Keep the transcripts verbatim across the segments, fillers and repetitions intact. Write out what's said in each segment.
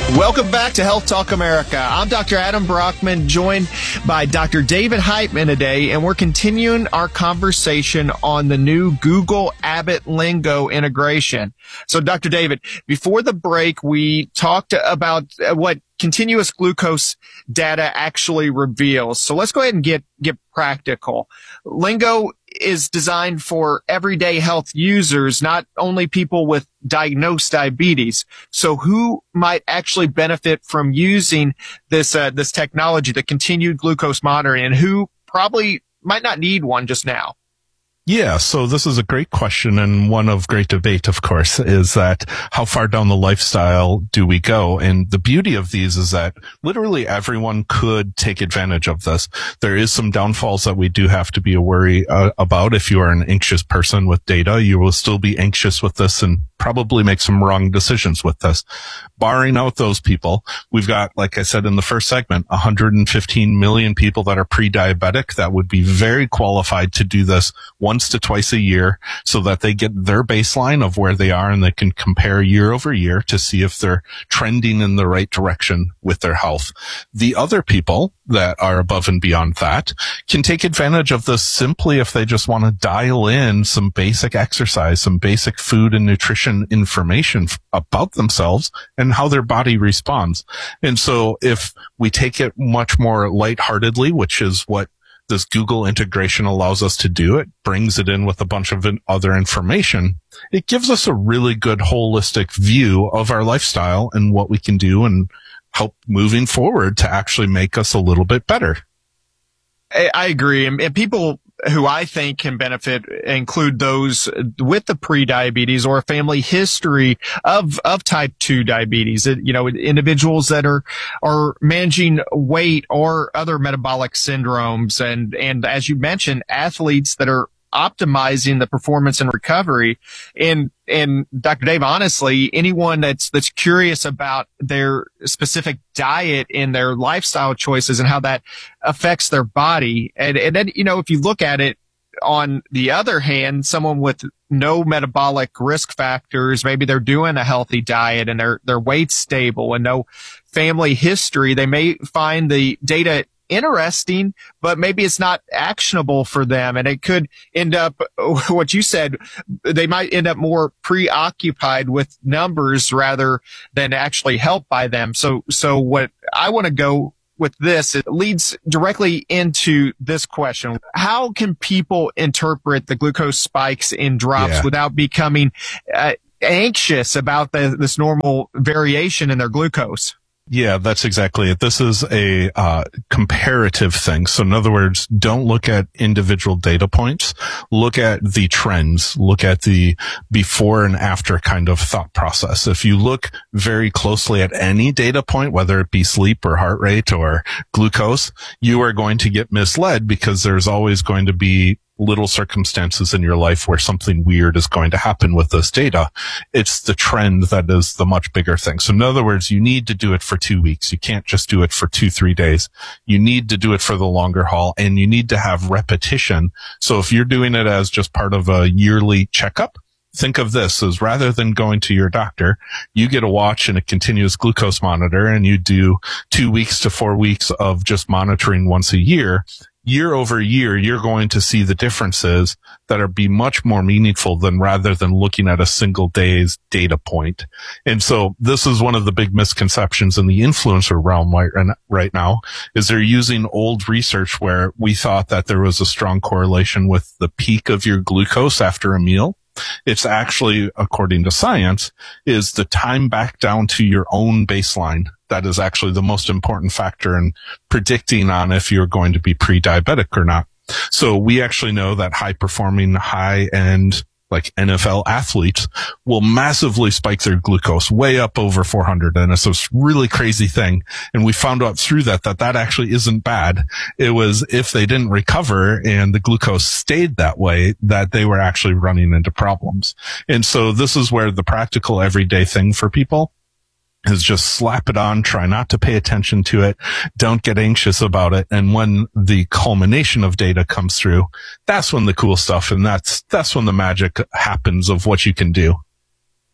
Welcome back to Health Talk America. I'm Doctor Adam Brockman, joined by Doctor David Heitman today, and we're continuing our conversation on the new Google Abbott Lingo integration. So, Doctor David, before the break, we talked about what continuous glucose data actually reveals. So let's go ahead and get, get practical. Lingo is designed for everyday health users, not only people with diagnosed diabetes. So who might actually benefit from using this, uh, this technology, the continued glucose monitoring, and who probably might not need one just now? Yeah, so this is a great question, and one of great debate, of course, is that how far down the lifestyle do we go? And the beauty of these is that literally everyone could take advantage of this. There is some downfalls that we do have to be worried uh, about. If you are an anxious person with data, you will still be anxious with this and probably make some wrong decisions with this. Barring out those people, we've got, like I said in the first segment, one hundred fifteen million people that are pre-diabetic that would be very qualified to do this once to twice a year so that they get their baseline of where they are and they can compare year over year to see if they're trending in the right direction with their health. The other people that are above and beyond that can take advantage of this simply if they just want to dial in some basic exercise, some basic food and nutrition information about themselves and how their body responds. And so if we take it much more lightheartedly, which is what this Google integration allows us to do, it brings it in with a bunch of other information. It gives us a really good holistic view of our lifestyle and what we can do and help moving forward to actually make us a little bit better. I agree. And people who I think can benefit include those with the pre-diabetes or a family history of, of type two diabetes. You know, individuals that are, are managing weight or other metabolic syndromes. And, and as you mentioned, athletes that are optimizing the performance and recovery. And, and Doctor Dave, honestly, anyone that's, that's curious about their specific diet and their lifestyle choices and how that affects their body. And, and then, you know, if you look at it on the other hand, someone with no metabolic risk factors, maybe they're doing a healthy diet and their, their weight's stable and no family history, they may find the data interesting, but maybe it's not actionable for them. And it could end up, what you said, they might end up more preoccupied with numbers rather than actually helped by them. So, so what I want to go with this, it leads directly into this question. How can people interpret the glucose spikes and drops yeah. without becoming uh, anxious about the, this normal variation in their glucose? Yeah, that's exactly it. This is a uh comparative thing. So in other words, don't look at individual data points. Look at the trends. Look at the before and after kind of thought process. If you look very closely at any data point, whether it be sleep or heart rate or glucose, you are going to get misled because there's always going to be little circumstances in your life where something weird is going to happen with this data. It's the trend that is the much bigger thing. So in other words, you need to do it for two weeks. You can't just do it for two, three days. You need to do it for the longer haul and you need to have repetition. So if you're doing it as just part of a yearly checkup, think of this as rather than going to your doctor, you get a watch and a continuous glucose monitor and you do two weeks to four weeks of just monitoring once a year. Year over year, you're going to see the differences that are be much more meaningful than rather than looking at a single day's data point. And so this is one of the big misconceptions in the influencer realm right, right now is they're using old research where we thought that there was a strong correlation with the peak of your glucose after a meal. It's actually, according to science, is the time back down to your own baseline. That is actually the most important factor in predicting on if you're going to be pre-diabetic or not. So we actually know that high performing, high end, like N F L athletes will massively spike their glucose way up over four hundred. And it's this really crazy thing. And we found out through that, that that actually isn't bad. It was if they didn't recover and the glucose stayed that way, that they were actually running into problems. And so this is where the practical everyday thing for people is just slap it on, try not to pay attention to it, don't get anxious about it. And when the culmination of data comes through, that's when the cool stuff and that's, that's when the magic happens of what you can do.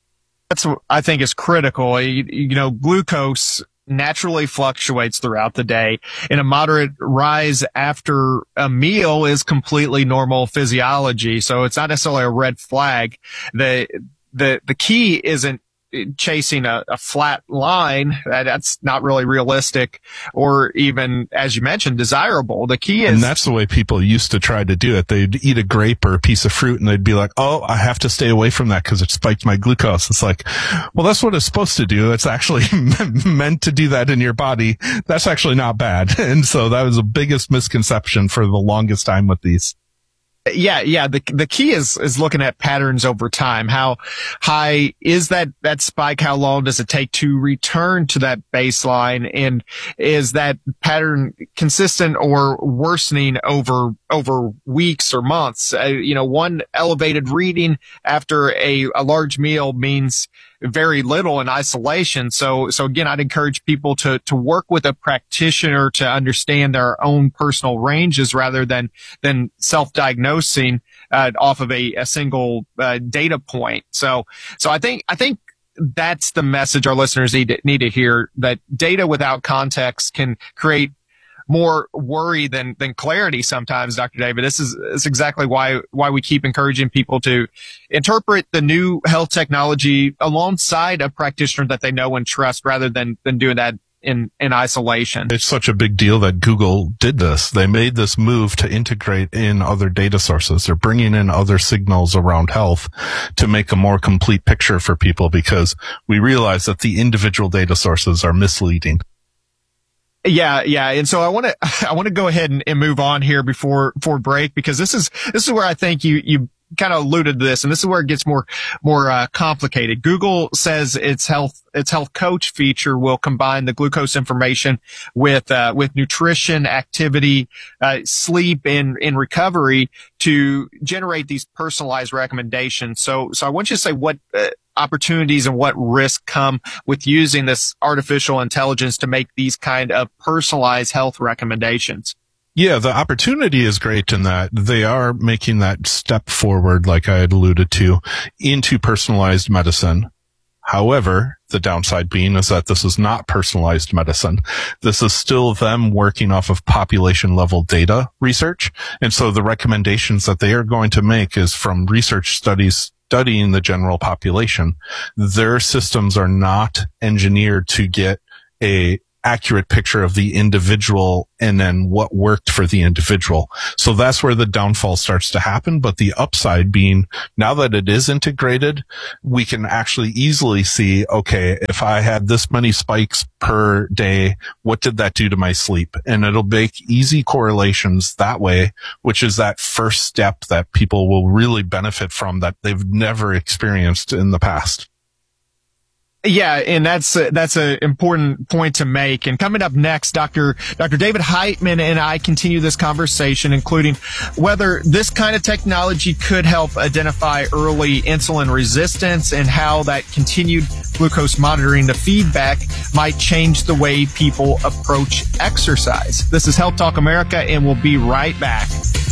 That's what I think is critical. You, you know, glucose naturally fluctuates throughout the day, and a moderate rise after a meal is completely normal physiology. So it's not necessarily a red flag. The, the, the key isn't chasing a, a flat line. That, that's not really realistic or even, as you mentioned, desirable. The key is, and that's the way people used to try to do it. They'd eat a grape or a piece of fruit and they'd be like, oh, I have to stay away from that because it spiked my glucose. It's like, well, that's what it's supposed to do. It's actually meant to do that in your body. That's actually not bad. And so that was the biggest misconception for the longest time with these. Yeah, yeah. The the key is is looking at patterns over time. How high is that that spike? How long does it take to return to that baseline? And is that pattern consistent or worsening over over weeks or months? Uh, you know, one elevated reading after a a large meal means very little in isolation. So, so again, I'd encourage people to, to work with a practitioner to understand their own personal ranges rather than, than self-diagnosing, uh, off of a, a single, uh, data point. So, so I think, I think that's the message our listeners need to, need to hear, that data without context can create more worry than, than clarity sometimes, Doctor David. This is, this is exactly why, why we keep encouraging people to interpret the new health technology alongside a practitioner that they know and trust rather than, than doing that in, in isolation. It's such a big deal that Google did this. They made this move to integrate in other data sources. They're bringing in other signals around health to make a more complete picture for people because we realize that the individual data sources are misleading. Yeah, yeah. And so I want to, I want to go ahead and, and move on here before, before break, because this is, this is where I think you, you kind of alluded to this, and this is where it gets more, more, uh, complicated. Google says its health, its health coach feature will combine the glucose information with, uh, with nutrition, activity, uh, sleep and, and recovery to generate these personalized recommendations. So, so I want you to say what, uh, opportunities and what risks come with using this artificial intelligence to make these kind of personalized health recommendations. Yeah, the opportunity is great in that they are making that step forward, like I had alluded to, into personalized medicine. However, the downside being is that this is not personalized medicine. This is still them working off of population level data research. And so the recommendations that they are going to make is from research studies studying the general population. Their systems are not engineered to get a accurate picture of the individual and then what worked for the individual. So that's where the downfall starts to happen. But the upside being, now that it is integrated, we can actually easily see, okay, if I had this many spikes per day, what did that do to my sleep? And it'll make easy correlations that way, which is that first step that people will really benefit from that they've never experienced in the past. Yeah, and that's a, that's an important point to make. And coming up next, Doctor Doctor David Heitman and I continue this conversation, including whether this kind of technology could help identify early insulin resistance and how that continued glucose monitoring, the feedback, might change the way people approach exercise. This is Health Talk America, and we'll be right back.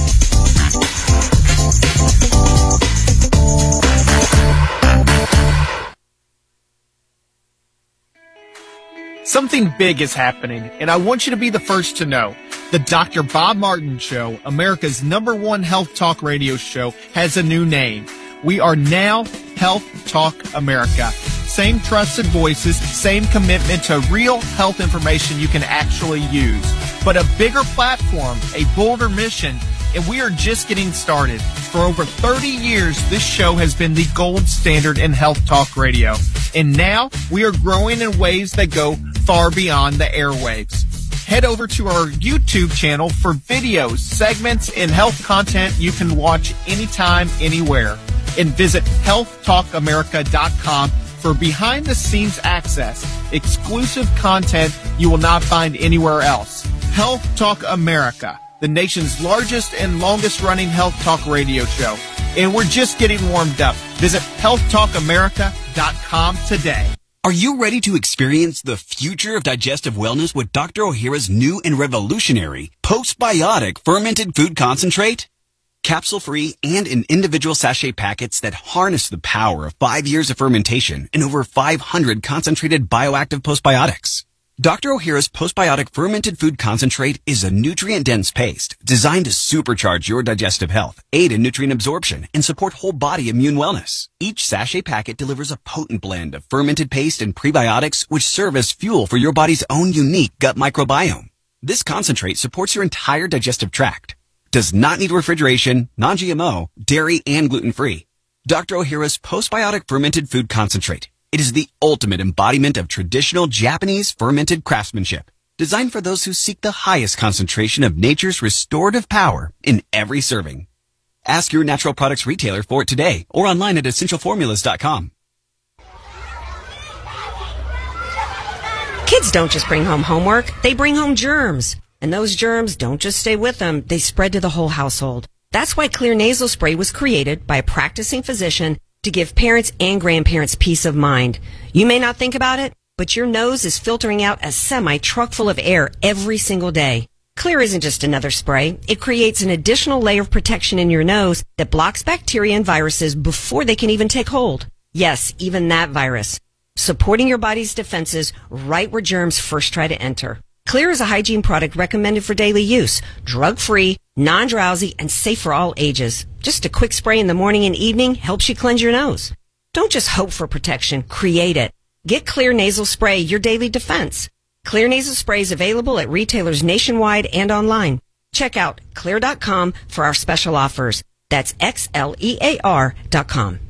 Something big is happening, and I want you to be the first to know. The Doctor Bob Martin Show, America's number one health talk radio show, has a new name. We are now Health Talk America. Same trusted voices, same commitment to real health information you can actually use. But a bigger platform, a bolder mission, and we are just getting started. For over thirty years, this show has been the gold standard in health talk radio. And now we are growing in ways that go far beyond the airwaves. Head over to our YouTube channel for videos, segments, and health content you can watch anytime, anywhere. And visit health talk america dot com for behind-the-scenes access, exclusive content you will not find anywhere else. Health Talk America, the nation's largest and longest-running health talk radio show. And we're just getting warmed up. Visit health talk america dot com today. Are you ready to experience the future of digestive wellness with Doctor Ohhira's new and revolutionary postbiotic fermented food concentrate? capsule-free, and in individual sachet packets that harness the power of five years of fermentation and over five hundred concentrated bioactive postbiotics. Doctor Ohhira's Postbiotic Fermented Food Concentrate is a nutrient-dense paste designed to supercharge your digestive health, aid in nutrient absorption, and support whole-body immune wellness. Each sachet packet delivers a potent blend of fermented paste and prebiotics which serve as fuel for your body's own unique gut microbiome. This concentrate supports your entire digestive tract, does not need refrigeration, non-G M O, dairy, and gluten-free. Doctor Ohhira's Postbiotic Fermented Food Concentrate. It is the ultimate embodiment of traditional Japanese fermented craftsmanship, designed for those who seek the highest concentration of nature's restorative power in every serving. Ask your natural products retailer for it today or online at essential formulas dot com. Kids don't just bring home homework, they bring home germs. And those germs don't just stay with them, they spread to the whole household. That's why Xlear nasal spray was created by a practicing physician to give parents and grandparents peace of mind. You may not think about it, but your nose is filtering out a semi-truck full of air every single day. Xlear isn't just another spray. It creates an additional layer of protection in your nose that blocks bacteria and viruses before they can even take hold. Yes, even that virus. Supporting your body's defenses right where germs first try to enter. Xlear is a hygiene product recommended for daily use, drug-free, non-drowsy, and safe for all ages. Just a quick spray in the morning and evening helps you cleanse your nose. Don't just hope for protection, create it. Get Xlear nasal spray, your daily defense. Xlear nasal spray is available at retailers nationwide and online. Check out xlear dot com for our special offers. That's X L E A R dot com.